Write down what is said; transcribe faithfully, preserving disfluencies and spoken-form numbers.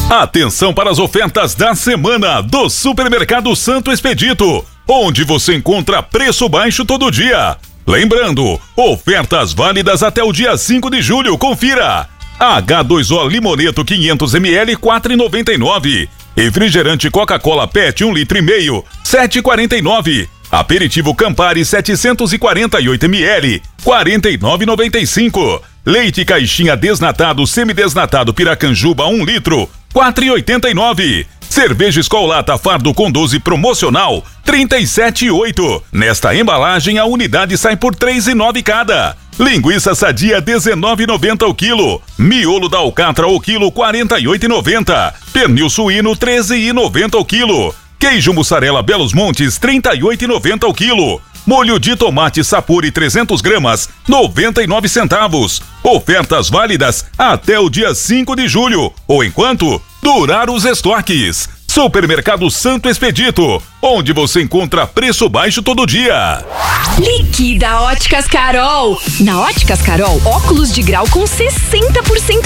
Atenção para as ofertas da semana do Supermercado Santo Expedito, onde você encontra preço baixo todo dia. Lembrando, ofertas válidas até o dia cinco de julho, confira. H dois O Limoneto quinhentos mililitros, quatro reais e noventa e nove centavos. Refrigerante Coca-Cola Pet um litro e meio, sete reais e quarenta e nove centavos. Aperitivo Campari setecentos e quarenta e oito mililitros, quarenta e nove reais e noventa e cinco centavos. Leite Caixinha Desnatado Semidesnatado Piracanjuba um litro, quatro reais e oitenta e nove centavos. Cerveja Skol Lata Fardo com doze promocional, trinta e sete reais e oito centavos. Nesta embalagem a unidade sai por três reais e nove centavos cada. Linguiça Sadia dezenove reais e noventa centavos o quilo. Miolo da Alcatra o quilo quarenta e oito reais e noventa centavos. Pernil suíno treze reais e noventa centavos o quilo. Queijo mussarela Belos Montes trinta e oito reais e noventa centavos o quilo. Molho de tomate Sapuri trezentos gramas, noventa e nove centavos. Ofertas válidas até o dia cinco de julho, ou enquanto durar os estoques. Supermercado Santo Expedito, onde você encontra preço baixo todo dia. Liquida Óticas Carol. Na Óticas Carol, óculos de grau com sessenta por cento